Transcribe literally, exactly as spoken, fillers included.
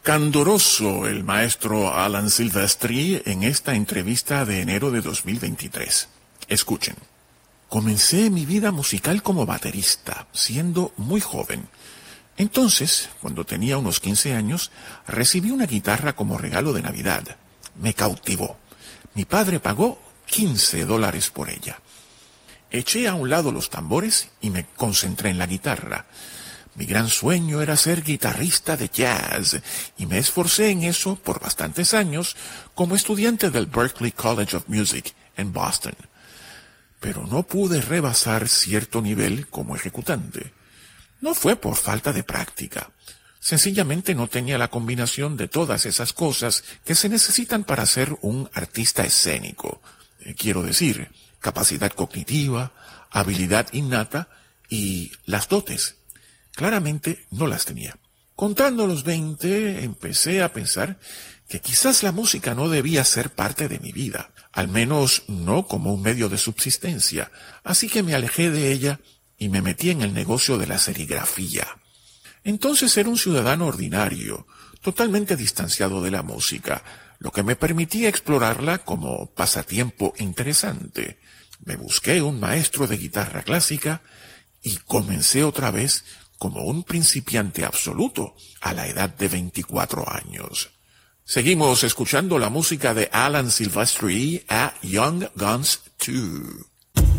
Candoroso el maestro Alan Silvestri en esta entrevista de enero de dos mil veintitrés. Escuchen. Comencé mi vida musical como baterista, siendo muy joven. Entonces, cuando tenía unos quince años, recibí una guitarra como regalo de Navidad. Me cautivó. Mi padre pagó quince dólares por ella. Eché a un lado los tambores y me concentré en la guitarra. Mi gran sueño era ser guitarrista de jazz, y me esforcé en eso por bastantes años como estudiante del Berklee College of Music en Boston. Pero no pude rebasar cierto nivel como ejecutante. No fue por falta de práctica. Sencillamente no tenía la combinación de todas esas cosas que se necesitan para ser un artista escénico. Eh, quiero decir, capacidad cognitiva, habilidad innata y las dotes. Claramente no las tenía. Contando los veinte, empecé a pensar que quizás la música no debía ser parte de mi vida, al menos no como un medio de subsistencia, así que me alejé de ella y me metí en el negocio de la serigrafía. Entonces era un ciudadano ordinario, totalmente distanciado de la música, lo que me permitía explorarla como pasatiempo interesante. Me busqué un maestro de guitarra clásica y comencé otra vez como un principiante absoluto a la edad de veinticuatro años. Seguimos escuchando la música de Alan Silvestri a Young Guns dos.